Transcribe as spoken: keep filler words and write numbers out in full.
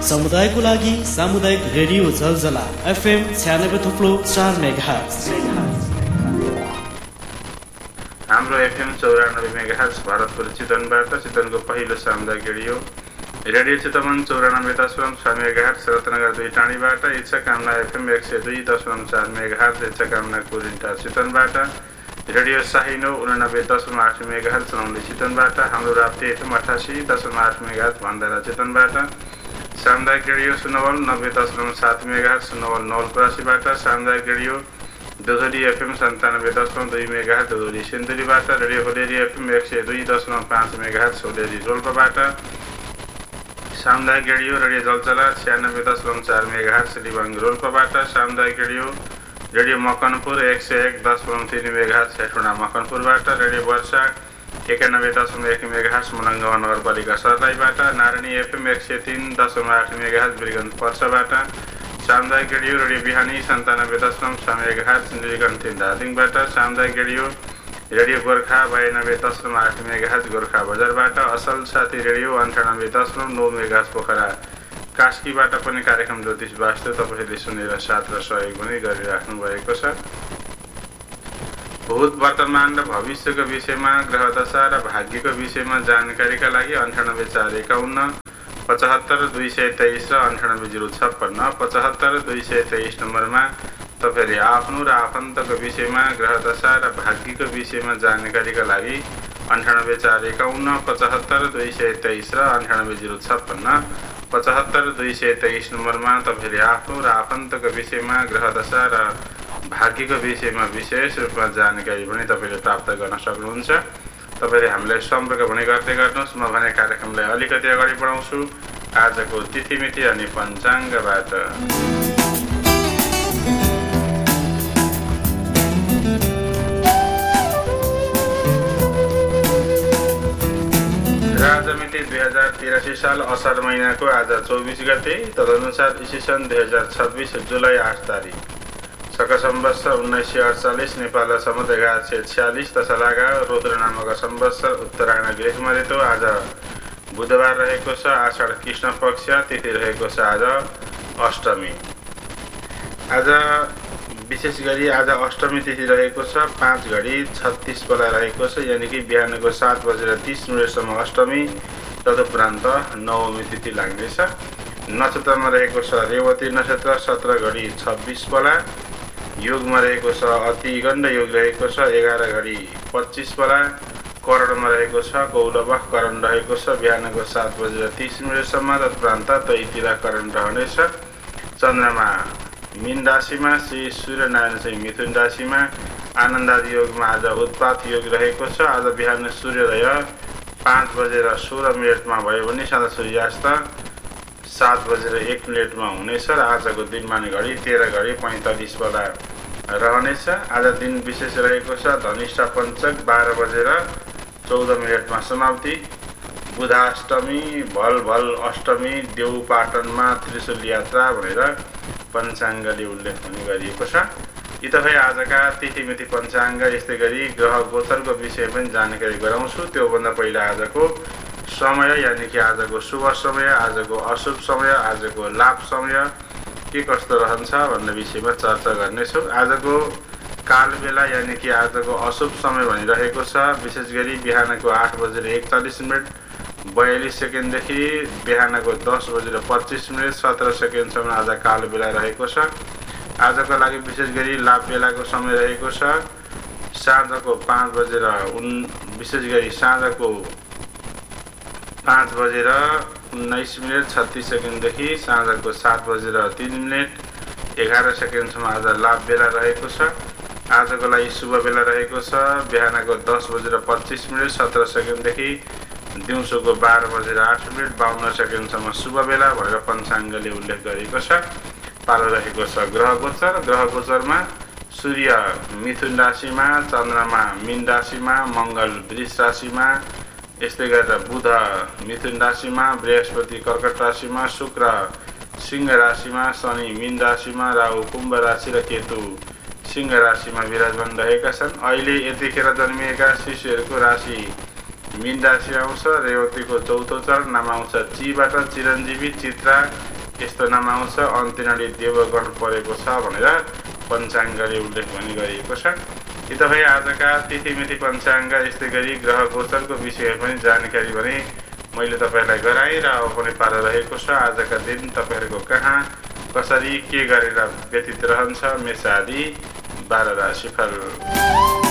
समुदायको लागि सामुदायिक रेडियो झलझला एफएम छ्यानब्बे थुप्लो चार मेगाहर्ज। हाम्रो एफएम चौरानब्बे मेगाहर्ज भरतपुर चितवनबाट चितवनको पहिलो सामुदायिक रेडियो रेडियो चितवन चौरानब्बे दशमलव छ मेगाहर्ज रत्नगर दुई टाँडीबाट इच्छा कामना एफएम एक सय दुई दशमलव चार मेगाहर्ज इच्छा कामना कुरिन्टा चितवनबाट रेडियो साहिनो उनानब्बे दशमलव आठ मेगाहर्ज चलाउने चितवनबाट हाम्रो राप्ती एफएम अठासी दशमलव आठ मेगाहर्ज भण्डारा चितवनबाट सामुदायिक रेडियो सुनवल नब्बे दशमलव सात मेगाहर्ज सुनवल नवलपरासीबाट सामुदायिक रेडियो दोधरी एफएम सन्तानब्बे दशमलव दुई मेगाहर्ज दोधरी सिन्धुलीबाट रेडियो होलेरी एफएम एक सय दुई दशमलव पाँच मेगाहर्ज होलेरी रोल्पाबाट सामुदायिक रेडियो रेडियो जलचला छ्यानब्बे दशमलव चार मेगाहर्ज लिबाङ रोल्पाबाट सामुदायिक रेडियो रेडियो मकनपुर एक सय एक दशमलव तीन मेगाहर्ज हेटौँडा मकनपुरबाट रेडियो वर्षा एकानब्बे दशमलव एक मेगाहर्ज मुलङ्गवा नगरपालिका सर्लाहीबाट नारायणी एफएम एक सय तीन दशमलव आठ मेगाहर्ज बिरगञ्ज पर्साबाट सामुदायिक रेडियो रेडियो बिहानी सन्तानब्बे दशमलव छ मेगाहर्ज निलकण्ठ धादिङबाट सामुदायिक रेडियो रेडियो गोर्खा बयानब्बे दशमलव आठ मेगाहर्ज गोर्खा बजारबाट असल साथी रेडियो अन्ठानब्बे दशमलव नौ मेगाहर्ज पोखरा कास्कीबाट पनि कार्यक्रम ज्योतिष वास्तु तपाईँहरूले सुनेर साथ र सहयोग पनि गरिराख्नु भएको छ। भूत वर्तमान र भविष्यको विषयमा ग्रहदशा र भाग्यको विषयमा जानकारीका लागि अन्ठानब्बे चार एकाउन्न पचहत्तर दुई सय तेइस र अन्ठानब्बे जिरो छप्पन्न पचहत्तर दुई सय तेइस नम्बरमा तपाईँहरूले आफ्नो र आफन्तको विषयमा ग्रहदशा र भाग्यको विषयमा जानकारीका लागि अन्ठानब्बे चार एकाउन्न पचहत्तर दुई सय तेइस र अन्ठानब्बे जिरो छप्पन्न पचहत्तर दुई सय तेइस नम्बरमा तपाईँहरूले आफ्नो र आफन्तको विषयमा ग्रहदशा र भाग्यको विषयमा विशेष रूपमा जानकारी पनि तपाईँले प्राप्त गर्न सक्नुहुन्छ। तपाईँले हामीलाई सम्पर्क भने गर्दै गर्नुहोस्। म भने कार्यक्रमलाई अलिकति अगाडि बढाउँछु आजको तिथिमिति अनि पञ्चाङ्गबाट। राजमिति दुई हजार तिरासी साल असार महिनाको आज चौबिस गते तदनुसार इसी सन् दुई हजार छब्बिस जुलाई आठ तारिक शक सम्वत्सर उन्नाइस सय अडचालिस नेपाल सम्वत एघार सय छ्यालिस दशलागा रुद्र नामक सम्वत्सर उत्तरायण ग्रीष्म ऋतु आज बुधबार रहेको छ। आषाढ कृष्ण पक्ष तिथि रहेको छ आज अष्टमी। आज विशेष गरी आज अष्टमी तिथि रहेको छ। पाँच घडी छत्तीस बेला रहेको छ यानि कि बिहानको सात बजेर तीस मिनटसम्म अष्टमी तदुपरान्त नवमी तिथि लाग्नेछ। नक्षत्रमा रहेको छ रेवती नक्षत्र सत्र घडी छब्बिस बेला योगमा रहेको छ अति गण्ड योग रहेको छ एघार घडी पच्चिस बेला करणमा रहेको छ कौलव करण रहेको छ बिहानको सात बजेर तीस मिनटसम्म तदुपरान्त तैतिरा करण रहनेछ। चन्द्रमा मीन राशिमा श्री सूर्यनारायण चाहिँ मिथुन राशिमा आनन्दादि योगमा आज उत्पात योग रहेको छ। आज बिहान सूर्योदय पाँच बजेर सोह्र मिनटमा भयो भने साँझ सूर्यास्त सात बजेर एक मिनटमा हुनेछ र आजको दिनमान घडी तेह्र घडी पैँतालिस बेला रहनेछ। आज दिन विशेष रहेको छ धनिष्ठा पञ्चक बाह्र बजेर चौध मिनटमा समाप्ति। बुधाष्टमी भल भल अष्टमी देउपाटनमा त्रिशूल यात्रा भनेर पञ्चाङ्गले उल्लेख हुने गरिएको छ। यी तपाईँ आजका तिथिमिति पञ्चाङ्ग यस्तै गरी ग्रह गोचरको विषय पनि जानकारी गराउँछु। त्योभन्दा पहिला आजको समय यानि कि आजको शुभ समय आजको अशुभ समय आजको लाभ समय के कस्तो रहन्छ भन्ने विषयमा चर्चा गर्नेछौँ। आजको काल बेला यानि कि आजको अशुभ समय भनिरहेको छ विशेष गरी बिहानको आठ बजेर एकचालिस मिनट बयालिस सेकेन्डदेखि बिहानको दस बजेर पच्चिस मिनट सत्र सेकेन्डसम्म आज काल बेला रहेको छ। आजको लागि विशेष गरी लाभ बेलाको समय रहेको छ साँझको पाँच बजेर उन विशेष गरी साँझको पाँच बजेर उन्नाइस मिनट छत्तिस सेकेन्डदेखि साँझको सात बजेर तिन मिनट एघार सेकेन्डसम्म आज लाभ बेला रहेको छ। आजको लागि शुभ बेला रहेको छ बिहानको दस बजेर पच्चिस मिनट सत्र सेकेन्डदेखि दिउँसोको बाह्र बजेर आठ मिनट बाहन्न सेकेन्डसम्म शुभ बेला भनेर पञ्चाङ्गले उल्लेख गरेको छ। पालो रहेको छ ग्रह गोचर। ग्रह गोचरमा सूर्य मिथुन राशिमा चन्द्रमा मीन राशिमा मङ्गल वृष राशिमा यस्तै गरेर बुध मिथुन राशिमा बृहस्पति कर्कट राशिमा शुक्र सिंह राशिमा शनि मीन राशिमा राहु कुम्भ राशि र केतु सिंह राशिमा विराजमान रहेका छन्। अहिले यतिखेर जन्मिएका शिशुहरूको राशि मीन राशि आउँछ। रेवतीको चौथो चरण नाम आउँछ चीबाट चिरञ्जीवी चित्रा यस्तो नाम आउँछ अन्तिनाडी देवगण परेको छ भनेर पञ्चाङ्गले उल्लेख पनि गरिएको छ। यी तपाईँ आजका तिथिमिति पञ्चाङ्ग यस्तै गरी ग्रह गोचरको विषय पनि जानकारी भने मैले तपाईँलाई गराएँ र अब पनि पालो रहेको छ। आजका दिन तपाईँहरूको कहाँ कसरी के गरेर व्यतीत रहन्छ मेष आदि बाह्र राशिफल।